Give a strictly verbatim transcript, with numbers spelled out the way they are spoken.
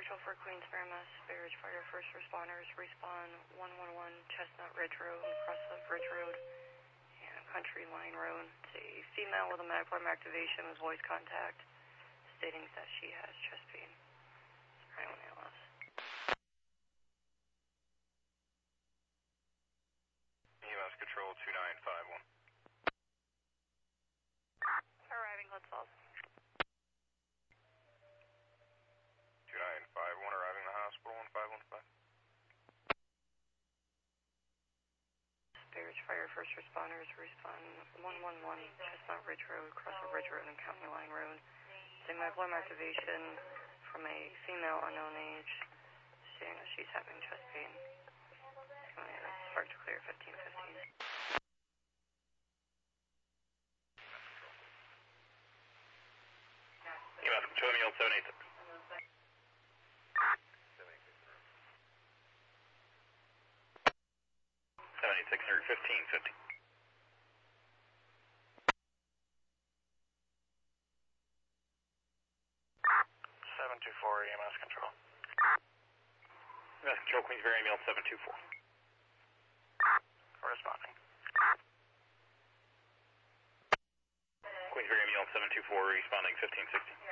Actual for Queensbury, Mass. Barrage Fire First Responders, respawn one one one Chestnut Ridge Road, Crossup Ridge Road, and Country Line Road. It's a female with a MAGFARM activation with voice contact, stating that she has chest pain. Sorry, on A L S. E M S Control two nine five one. Arriving, let's solve. two nine five one arriving the hospital, one five one five. Barrage Fire First Responders, respawn one one one Chestnut Ridge Road, Crossup Ridge Road, and County Line Road. It's a MAGFARM activation from a female unknown age, stating that she's having chest pain. Spark to clear fifteen fifteen. E M S Control Emil seven eight six. seven eight six hundred fifteen fifty. seven two four E M S Control. E M S Control Queensbury Emil seven two four. Corresponding. Queensbury Emil seven two four responding fifteen sixty.